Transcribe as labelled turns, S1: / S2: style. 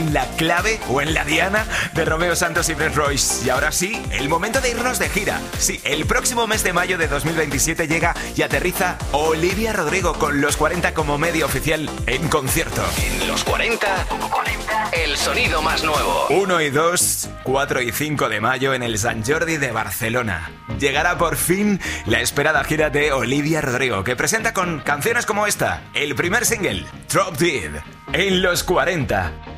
S1: en la clave o en la diana de Romeo Santos y Brent Royce. Y ahora sí, el momento de irnos de gira. Sí, el próximo mes de mayo de 2027 llega y aterriza Olivia Rodrigo con Los 40 como medio oficial en concierto.
S2: En Los 40, el sonido más nuevo.
S1: 1 y 2, 4 y 5 de mayo en el Sant Jordi de Barcelona. Llegará por fin la esperada gira de Olivia Rodrigo, que presenta con canciones como esta, el primer single, Drop Dead, en Los 40.